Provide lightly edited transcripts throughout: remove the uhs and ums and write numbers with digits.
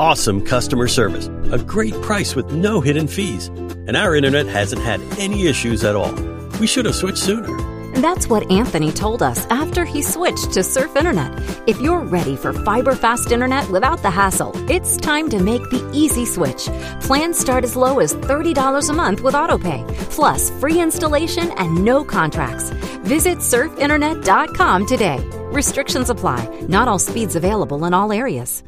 awesome customer service, a great price with no hidden fees, and our internet hasn't had any issues at all. We should have switched sooner. That's what Anthony told us after he switched to Surf Internet. If you're ready for fiber-fast internet without the hassle, it's time to make the easy switch. Plans start as low as $30 a month with AutoPay, plus free installation and no contracts. Visit surfinternet.com today. Restrictions apply. Not all speeds available in all areas.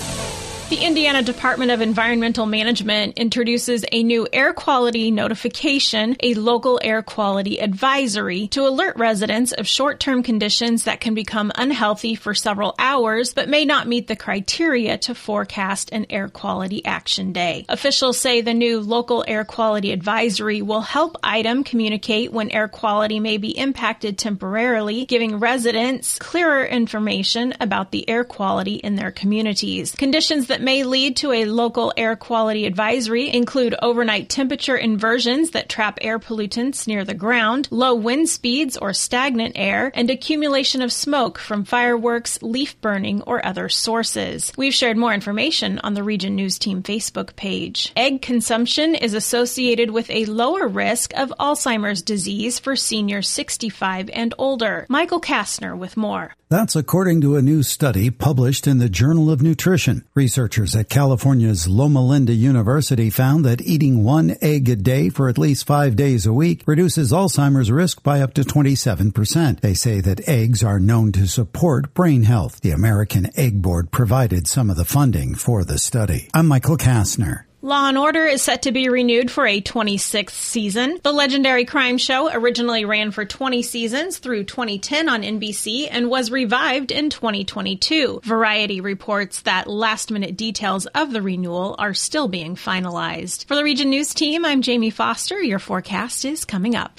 The Indiana Department of Environmental Management introduces a new air quality notification, a local air quality advisory, to alert residents of short-term conditions that can become unhealthy for several hours but may not meet the criteria to forecast an air quality action day. Officials say the new local air quality advisory will help IDEM communicate when air quality may be impacted temporarily, giving residents clearer information about the air quality in their communities. Conditions that may lead to a local air quality advisory include overnight temperature inversions that trap air pollutants near the ground, low wind speeds or stagnant air, and accumulation of smoke from fireworks, leaf burning, or other sources. We've shared more information on the Region News Team Facebook page. Egg consumption is associated with a lower risk of Alzheimer's disease for seniors 65 and older. Michael Kastner with more. That's according to a new study published in the Journal of Nutrition. Researchers at California's Loma Linda University found that eating one egg a day for at least 5 days a week reduces Alzheimer's risk by up to 27%. They say that eggs are known to support brain health. The American Egg Board provided some of the funding for the study. I'm Michael Kastner. Law & Order is set to be renewed for a 26th season. The legendary crime show originally ran for 20 seasons through 2010 on NBC and was revived in 2022. Variety reports that last-minute details of the renewal are still being finalized. For the Region News Team, I'm Jamie Foster. Your forecast is coming up.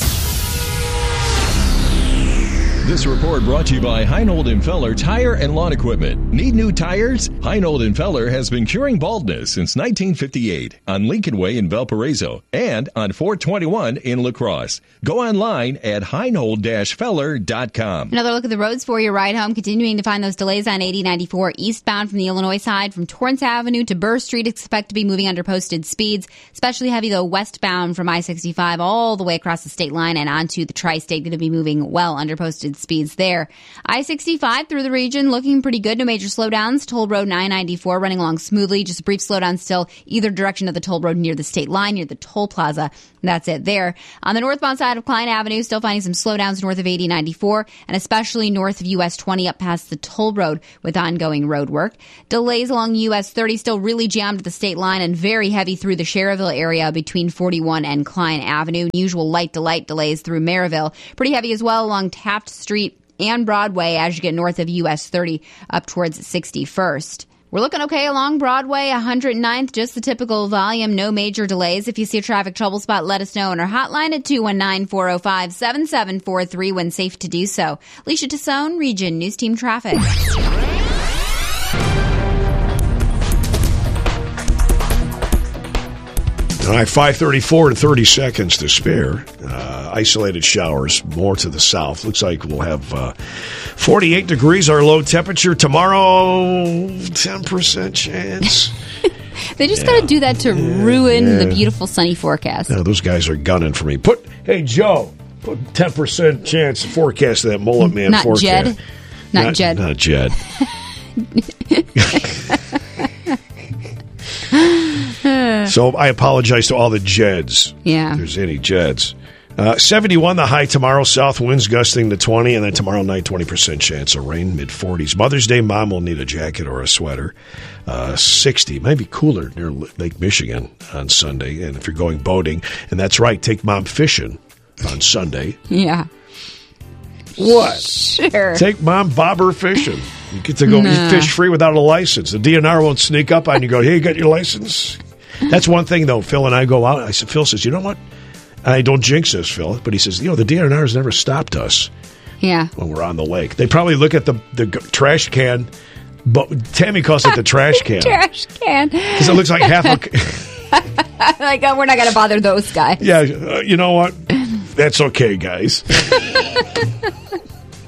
This report brought to you by Heinold & Feller Tire and Lawn Equipment. Need new tires? Heinold & Feller has been curing baldness since 1958 on Lincoln Way in Valparaiso and on 421 in La Crosse. Go online at heinold-feller.com. Another look at the roads for your ride home. Continuing to find those delays on 8094 eastbound from the Illinois side from Torrance Avenue to Burr Street. Expect to be moving under posted speeds. Especially heavy, though, westbound from I-65 all the way across the state line and onto the tri-state. Going to be moving well under posted speeds there. I-65 through the region looking pretty good. No major slowdowns. Toll Road 994 running along smoothly. Just a brief slowdown still either direction of the toll road near the state line, near the toll plaza. That's it there. On the northbound side of Klein Avenue, still finding some slowdowns north of 8094 and especially north of US 20 up past the toll road with ongoing road work. Delays along US 30 still really jammed at the state line and very heavy through the Cherville area between 41 and Klein Avenue. Usual light to light delays through Maryville. Pretty heavy as well along Taft Street and Broadway as you get north of US 30 up towards 61st. We're looking okay along Broadway, 109th, just the typical volume, no major delays. If you see a traffic trouble spot, let us know on our hotline at 219-405-7743 when safe to do so. Alicia Tassone, Region News Team Traffic. All right, 5:34 and 30 seconds to spare. Isolated showers more to the south. Looks like we'll have 48 degrees, our low temperature. Tomorrow, 10% chance. They just got to do that to ruin the beautiful sunny forecast. No, those guys are gunning for me. Hey, Joe, put 10% chance to forecast that Mullet Man Not forecast. Jed. Not Jed. Not Jed. So I apologize to all the Jeds. Yeah. If there's any Jeds. 71 the high tomorrow. South winds gusting to 20. And then tomorrow night, 20% chance of rain, mid-40s. Mother's Day, Mom will need a jacket or a sweater. 60. Might be cooler near Lake Michigan on Sunday. And if you're going boating. And that's right, take Mom fishing on Sunday. Yeah. What? Sure. Take Mom bobber fishing. You get to go fish free without a license. The DNR won't sneak up on you and go, hey, you got your license? That's one thing, though. Phil and I go out. Phil says, you know what? I don't jinx this, Phil. But he says, the DNR has never stopped us. Yeah. When we're on the lake. They probably look at the trash can. But Tammy calls it the trash can. Trash can. Because it looks like half a... like, we're not going to bother those guys. Yeah, you know what? That's okay, guys.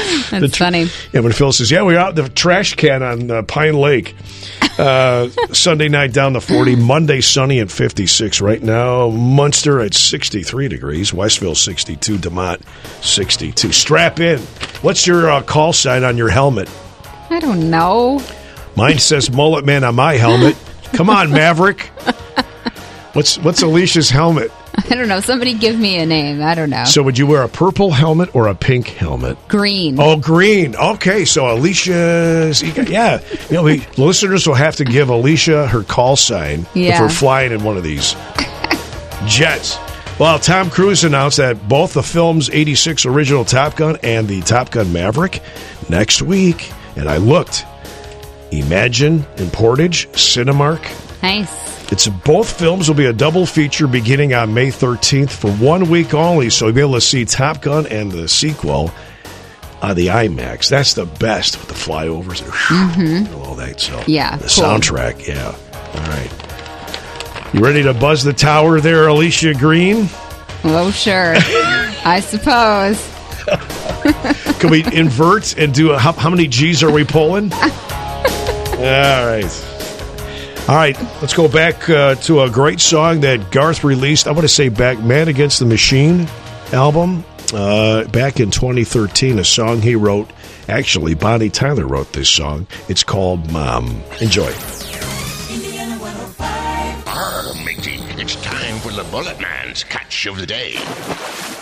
That's funny. Yeah, when Phil says, we're out the trash can on Pine Lake. Sunday night down to 40. Monday sunny at 56 right now. Munster at 63 degrees. Westville 62. DeMont 62. Strap in. What's your call sign on your helmet? I don't know. Mine says Mullet Man on my helmet. Come on, Maverick. What's Alicia's helmet? I don't know. Somebody give me a name. I don't know. So would you wear a purple helmet or a pink helmet? Green. Oh, green. Okay, so Alicia's... Yeah. Listeners will have to give Alicia her call sign if we're flying in one of these jets. Well, Tom Cruise announced that both the film's 86 original Top Gun and the Top Gun Maverick next week. And I looked. Imagine in Portage, Cinemark. Nice. Both films will be a double feature beginning on May 13th for 1 week only, so you'll be able to see Top Gun and the sequel on the IMAX. That's the best with the flyovers and all that. So the soundtrack, All right. You ready to buzz the tower there, Alicia Green? Oh, sure. I suppose. Can we invert and do how many G's are we pulling? All right, let's go back to a great song that Garth released. I want to say back, Man Against the Machine album, back in 2013, a song he wrote. Actually, Bonnie Tyler wrote this song. It's called Mom. Enjoy. Indiana 105. Matey, it's time for the Bullet Man's Catch of the Day.